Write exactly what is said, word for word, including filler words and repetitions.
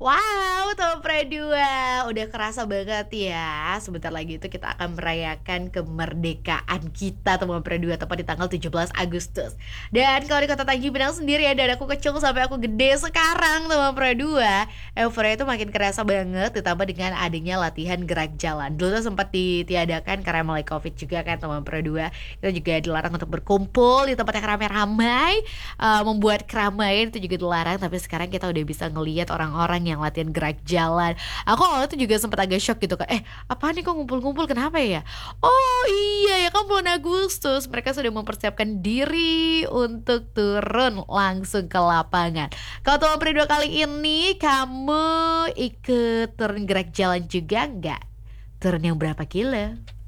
Wow, Teman Pera dua, udah kerasa banget ya, sebentar lagi itu kita akan merayakan kemerdekaan kita Teman Pera dua, tepat di tanggal tujuh belas Agustus. Dan kalau di Kota Tanjung Pinang sendiri ya, dari aku kecil sampai aku gede sekarang Teman Pera dua, euforia itu makin kerasa banget, ditambah dengan adanya latihan gerak jalan. Dulu tuh sempat ditiadakan karena mulai Covid juga kan Teman Pera dua, kita juga dilarang untuk berkumpul di tempat yang ramai-ramai, eh, membuat keramaian itu juga dilarang, tapi sekarang kita udah bisa ngelihat orang-orang yang latihan gerak jalan. Aku awalnya tuh juga sempat agak shock gitu kan. Eh, apa nih kok ngumpul-ngumpul, kenapa ya? Oh iya ya kan bulan Agustus mereka sudah mempersiapkan diri untuk turun langsung ke lapangan. Kalau Teman Peri dua kali ini kamu ikut turun gerak jalan juga nggak? Turun yang berapa kilo?